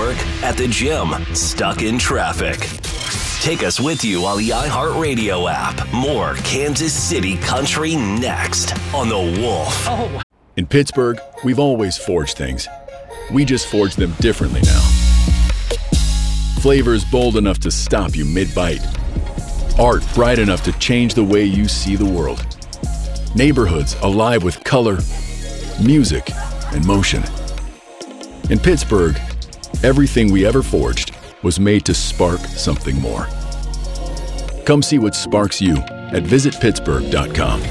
work, at the gym, stuck in traffic. Take us with you on the iHeartRadio app. More Kansas City country next on The Wolf. Oh. In Pittsburgh, we've always forged things. We just forge them differently now. Flavors bold enough to stop you mid-bite. Art bright enough to change the way you see the world. Neighborhoods alive with color, music, and motion. In Pittsburgh, everything we ever forged was made to spark something more. Come see what sparks you at visitpittsburgh.com.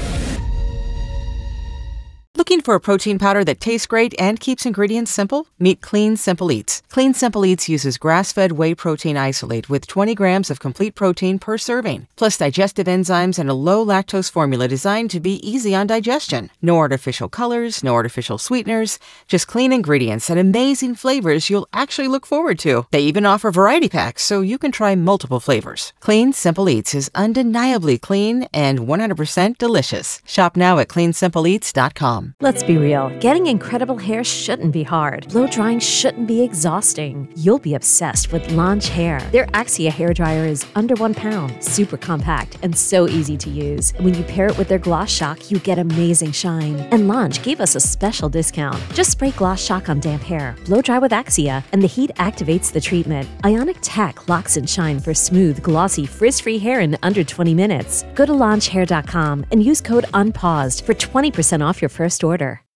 Looking for a protein powder that tastes great and keeps ingredients simple? Meet Clean Simple Eats. Clean Simple Eats uses grass-fed whey protein isolate with 20 grams of complete protein per serving, plus digestive enzymes and a low-lactose formula designed to be easy on digestion. No artificial colors, no artificial sweeteners, just clean ingredients and amazing flavors you'll actually look forward to. They even offer variety packs so you can try multiple flavors. Clean Simple Eats is undeniably clean and 100% delicious. Shop now at cleansimpleeats.com. Let's be real. Getting incredible hair shouldn't be hard. Blow drying shouldn't be exhausting. You'll be obsessed with Launch Hair. Their Axia hair dryer is under 1 pound, super compact, and so easy to use. And when you pair it with their Gloss Shock, you get amazing shine. And Launch gave us a special discount. Just spray Gloss Shock on damp hair, blow dry with Axia, and the heat activates the treatment. Ionic Tech locks and shine for smooth, glossy, frizz-free hair in under 20 minutes. Go to launchhair.com and use code UNPAUSED for 20% off your first order.